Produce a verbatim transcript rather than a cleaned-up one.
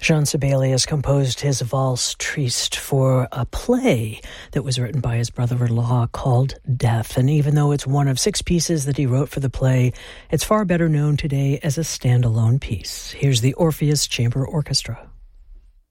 Jean Sibelius composed his Valse Triste for a play that was written by his brother-in-law called Death. And even though it's one of six pieces that he wrote for the play, it's far better known today as a standalone piece. Here's the Orpheus Chamber Orchestra.